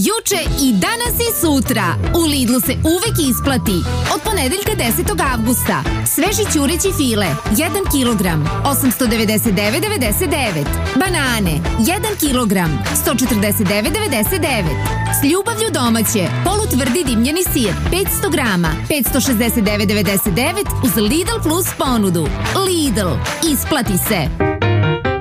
Juče i danas i sutra. U Lidlu se uvek isplati. Od ponedeljka 10. avgusta. Sveži ćureći file, 1 kilogram, 899,99. Banane, 1 kilogram, 149,99. S ljubavlju domaće, polutvrdi dimljeni sir, 500 grama, 569,99 uz Lidl Plus ponudu. Lidl, isplati se.